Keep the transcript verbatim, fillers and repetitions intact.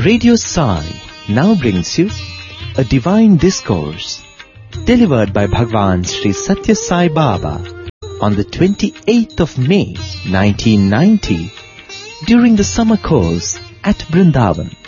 Radio Sai now brings you a divine discourse delivered by Bhagwan Sri Satya Sai Baba on the twenty-eighth of May nineteen ninety during the summer course at Vrindavan.